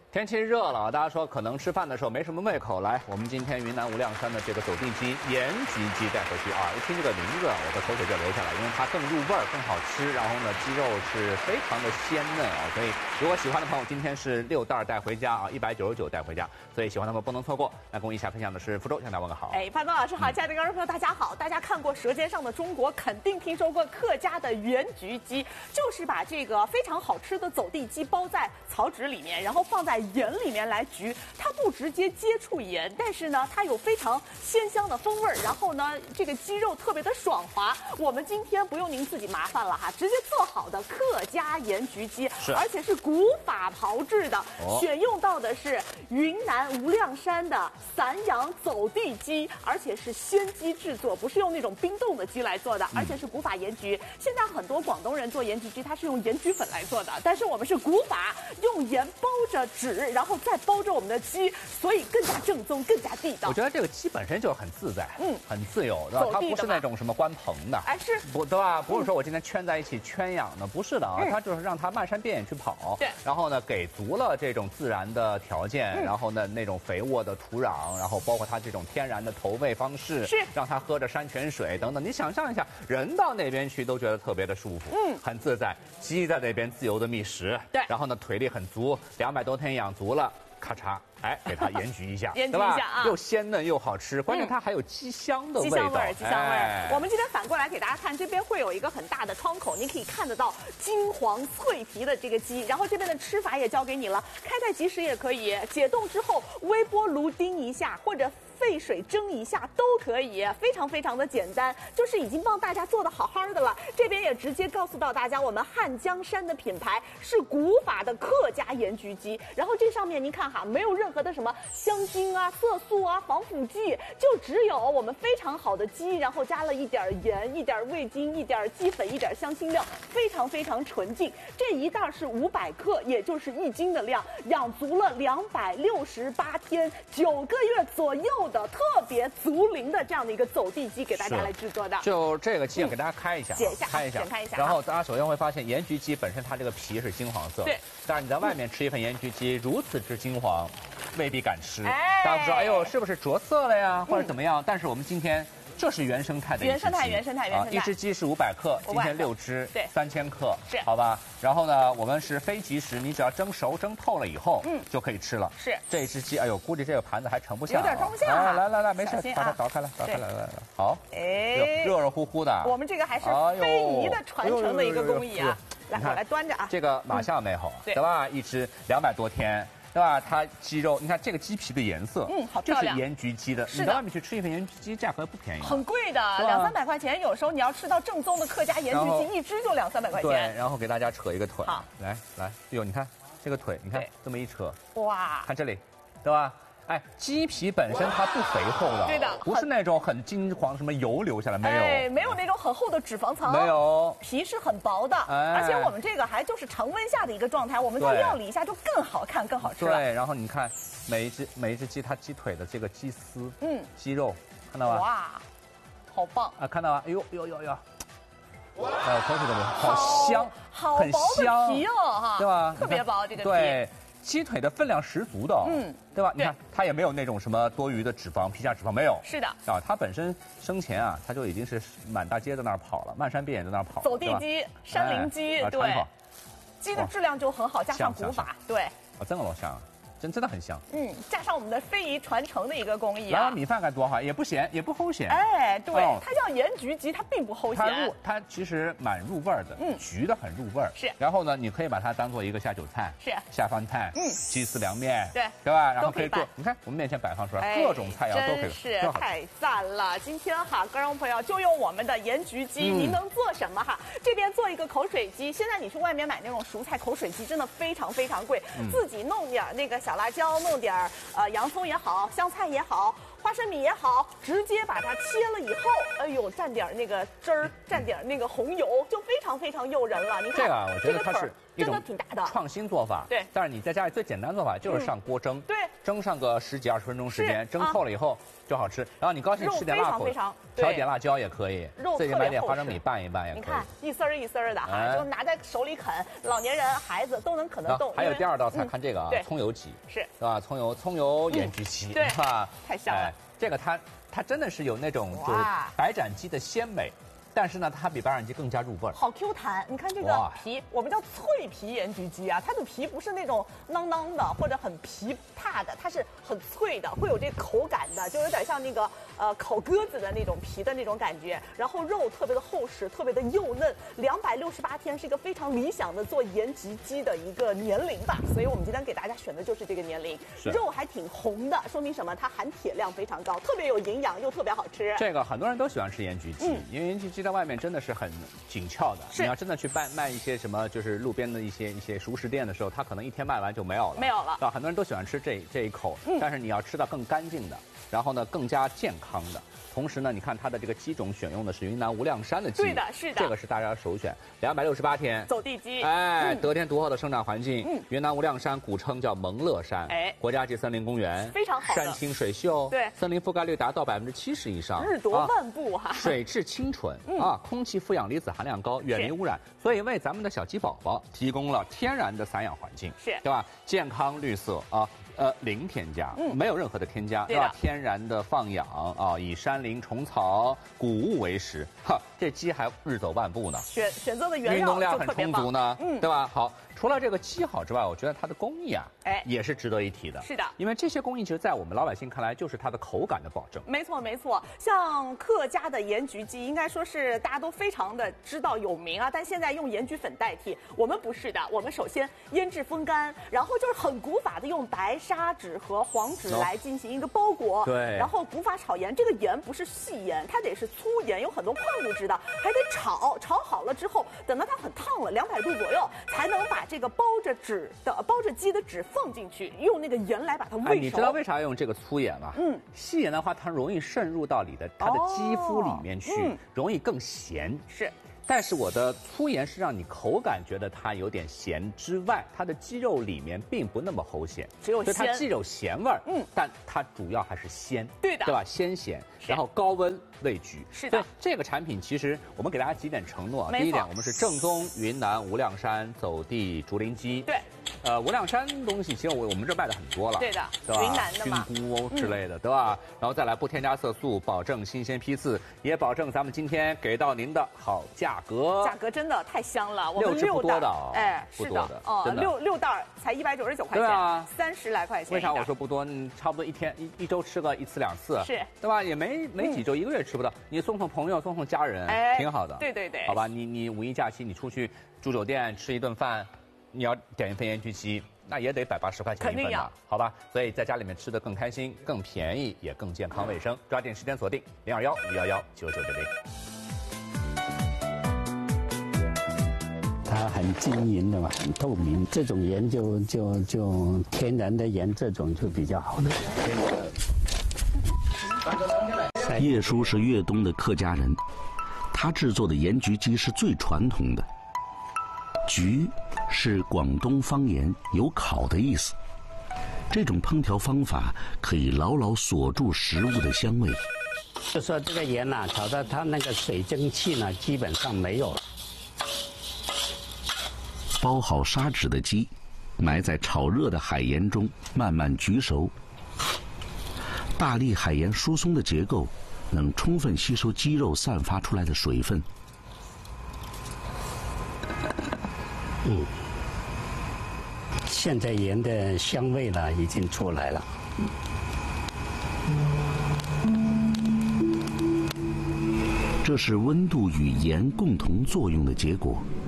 天气热了，大家说可能吃饭的时候没什么胃口。来，我们今天云南无量山的这个走地鸡盐焗鸡带回去啊！一听这个名字，我的口水就流下来，因为它更入味儿、更好吃，然后呢，鸡肉是非常的鲜嫩啊。所以，如果喜欢的朋友，今天是6袋带回家啊，199带回家。所以喜欢的朋友不能错过。来，跟我一起分享的是福州，向大家问个好。 潘东老师好，亲爱的观众朋友，大家好。大家看过《舌尖上的中国》，肯定听说过客家的盐焗鸡，就是把这个非常好吃的走地鸡包在草纸里面，然后放在盐里面来焗。它不直接接触盐，但是呢，它有非常鲜香的风味儿。然后呢，这个鸡肉特别的爽滑。我们今天不用您自己麻烦了哈，直接做好的客家盐焗鸡，而且是古法炮制的，选用到的是云南无量山的散养走地鸡，而且是鲜鸡制作，不是用那种冰冻的鸡来做的，而且是古法盐焗。现在很多广东人做盐焗鸡，它是用盐焗粉来做的，但是我们是古法，用盐包着纸，然后再包着我们的鸡，所以更加正宗，更加地道。 我觉得这个鸡本身就很自在，很自由，对吧？它不是那种什么关棚的， 哎，是不对吧？不是说我今天圈在一起圈养的，不是的啊，它就是让它漫山遍野去跑， 对， 然后呢，给足了这种自然的条件，然后呢，那种肥沃的土壤，然后包括它这种天然的投喂方式， 是让它喝着山泉水等等。你想象一下，人到那边去都觉得特别的舒服，很自在。鸡在那边自由的觅食， 对， 然后呢，腿力很足，200多天养足了。咔嚓，哎，给它盐焗一下， 盐焗一下啊， 又鲜嫩又好吃，关键它还有鸡香的味道， 鸡香味儿。我们今天反过来给大家看，这边会有一个很大的窗口，你可以看得到金黄脆皮的这个鸡，然后这边的吃法也教给你了，开太即食也可以，解冻之后微波炉叮一下，或者沸水蒸一下都可以，非常非常的简单，就是已经帮大家做的好好的了。这边也直接告诉到大家，我们汉江山的品牌是古法的客家盐焗鸡，然后这上面您看哈，没有任何的什么香精啊、色素啊、防腐剂，就只有我们非常好的鸡，然后加了一点盐、一点味精、一点鸡粉、一点香辛料，非常非常纯净。这一袋是500克，也就是1斤的量，养足了268天，9个月左右的特别足龄的这样的一个走地鸡，给大家来制作的。 就这个鸡给大家开一下， 解一下， 开一下。然后大家首先会发现，盐焗鸡本身它这个皮是金黄色， 对。 但是你在外面吃一份盐焗鸡如此之金黄，未必敢吃。大家不说，哎呦，是不是着色了呀，或者怎么样？但是我们今天。这是原生态的原生态，一只鸡是500克，今天6只， 对 ，3000克， 是， 好吧。然后呢，我们是非即食，你只要蒸熟、蒸透了以后，就可以吃了。 是， 这只鸡，哎呦，估计这个盘子还盛不下， 有点装不下。 来，没事，把它凿开来，来，好， 哎， 热乎乎的。 我们这个还是非遗的传承的一个工艺啊。来，我来端着啊。 这个马象没有，对吧？一只200多天。对吧？它鸡肉，你看这个鸡皮的颜色， 好漂亮， 就是盐焗鸡的。你在外面去吃一份盐焗鸡，价格不便宜， 很贵的，200-300块钱。有时候你要吃到正宗的客家盐焗鸡，一只就200-300块钱。 对，然后给大家扯一个腿，好，来，哎呦，你看这个腿，你看这么一扯， 哇， 看这里，对吧？哎，鸡皮本身它不肥厚的， 对的， 不是那种很金黄，什么油流下来没有？ 哎，没有那种很厚的脂肪层， 没有， 皮是很薄的，而且我们这个还就是常温下的一个状态，我们在料理一下就更好看、更好吃了。 对，然后你看每一只鸡，它鸡腿的这个鸡丝，鸡肉，看到吧？ 哇，好棒啊！看到吧？哎呦，口水都流，好香，很香， 皮哦，哈， 对吧？ 特别薄这个皮。 对。鸡腿的分量十足的，对吧？你看它也没有那种什么多余的脂肪、皮下脂肪没有。 是的， 啊，它本身生前啊，它就已经是满大街在那儿跑了，漫山遍野在那儿跑。 走地鸡、山林鸡，对，鸡的质量就很好，加上古法，对。 啊，真的老香。真的很香， 加上我们的非遗传承的一个工艺啊。然后米饭该多好，也不咸，也不齁咸。 哎，对，它叫盐焗鸡，它并不齁咸。 它其实蛮入味儿的，焗的很入味儿。 是。 然后呢，你可以把它当做一个下酒菜， 是下饭菜，鸡丝凉面， 对吧？然后可以做，你看我们面前摆放出来各种菜肴都可以， 是太赞了。今天哈，观众朋友就用我们的盐焗鸡，您能做什么哈？这边做一个口水鸡，现在你去外面买那种熟菜口水鸡，真的非常非常贵，自己弄点那个小辣椒，弄点洋葱也好，香菜也好，花生米也好，直接把它切了以后，哎呦，蘸点那个汁儿，蘸点那个红油，就非常非常诱人了。你看这个，我觉得它是一种挺大的创新做法。 对， 但是你在家里最简单做法就是上锅蒸。 对， 蒸上个10几20分钟时间，蒸透了以后就好吃。然后你高兴吃点辣口，调点辣椒也可以，自己买点花生米拌一拌也可以。 你看一丝儿一丝儿的哈，就拿在手里啃，老年人、孩子都能啃得动。 还有第二道菜，看这个啊，葱油鸡， 是吧？葱油盐焗鸡， 对吧？ 太香了。 这个它真的是有那种就是白斩鸡的鲜美。但是呢，它比白斩鸡更加入味儿， 好 Q 弹。你看这个皮，我们叫脆皮盐焗鸡啊，它的皮不是那种囔囔的或者很皮怕的，它是很脆的，会有这口感的，就有点像那个烤鸽子的那种皮的那种感觉。然后肉特别的厚实，特别的幼嫩。268天是一个非常理想的做盐焗鸡的一个年龄吧，所以我们今天给大家选的就是这个年龄。肉还挺红的，说明什么？它含铁量非常高，特别有营养又特别好吃。 这个很多人都喜欢吃盐焗鸡，因为盐焗鸡在外面真的是很紧俏的。你要真的去卖一些什么，就是路边的一些熟食店的时候，它可能一天卖完就没有了。啊，很多人都喜欢吃这一口，但是你要吃到更干净的，然后呢更加健康的。同时呢，你看它的这个鸡种选用的是云南无量山的鸡， 对的，是的， 这个是大家首选。268天走地鸡， 得天独厚的生长环境。云南无量山古称叫蒙乐山，国家级森林公园， 非常好的， 山清水秀， 对， 森林覆盖率达到70%以上， 日夺万步哈， 水质清纯空气负氧离子含量高，远离污染，所以为咱们的小鸡宝宝提供了天然的散养环境， 是， 对吧？健康绿色啊。零添加，没有任何的添加，对吧？天然的放养啊，以山林、虫草、谷物为食，这鸡还日走万步呢。 选择的原料运动量很充足呢，对吧？好，除了这个鸡好之外，我觉得它的工艺啊，也是值得一提的。 是的， 因为这些工艺其实，在我们老百姓看来，就是它的口感的保证。 没错，没错。像客家的盐焗鸡，应该说是大家都非常的知道有名啊，但现在用盐焗粉代替，我们不是的。我们首先腌制风干，然后就是很古法的用白砂纸和黄纸来进行一个包裹。 对。 然后古法炒盐，这个盐不是细盐，它得是粗盐，有很多矿物质的，还得炒好了之后，等到它很烫了，200度左右，才能把这个包着鸡的纸放进去，用那个盐来把它煨熟。 你知道为啥要用这个粗盐吗？细盐的话，它容易渗入到它的肌肤里面去，容易更咸。 是。 但是我的粗盐是让你口感觉得它有点咸之外，它的鸡肉里面并不那么齁咸， 只有鲜， 所以它既有咸味儿，但它主要还是鲜， 对的， 对吧？鲜咸，然后高温煨焗， 是的。 这个产品其实我们给大家几点承诺，第一点，我们是正宗云南无量山走地竹林鸡， 对。 无量山东西其实我们这卖的很多了， 对的， 对吧？ 云南的嘛， 菌菇之类的，对吧？然后再来不添加色素，保证新鲜批次，也保证咱们今天给到您的好价格。 价格真的太香了，我们 6袋的， 是的， 真的6袋才199块钱， 对啊 ，30来块钱。 为啥我说不多？差不多一周吃个1次2次， 是， 对吧？也没几周，1个月吃不到。你送朋友，送家人，挺好的。 对对对， 好吧，你五一假期你出去住酒店吃一顿饭，你要点一份盐焗鸡，那也得180块钱一份呢，好吧？所以在家里面吃的更开心、更便宜，也更健康卫生。抓紧时间锁定021-511-9900。 它很晶莹的嘛，很透明。这种盐就天然的盐，这种就比较好的。 叶叔是粤东的客家人，他制作的盐焗鸡是最传统的。焗是广东方言有烤的意思，这种烹调方法可以牢牢锁住食物的香味。 就说这个盐呐，炒到它那个水蒸气呢，基本上没有了。 包好砂纸的鸡，埋在炒热的海盐中慢慢焗熟。大力海盐疏松的结构，能充分吸收鸡肉散发出来的水分。 现在盐的香味呢已经出来了。 这是温度与盐共同作用的结果。